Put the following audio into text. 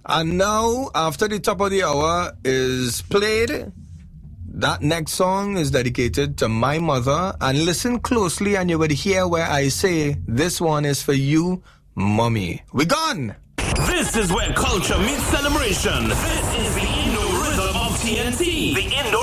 And now, after the top of the hour is played, that next song is dedicated to my mother. And listen closely and you would hear where I say, this one is for you, mommy. We gone! This is where culture meets celebration. This is the Indo Rhythm of TNT. The Indo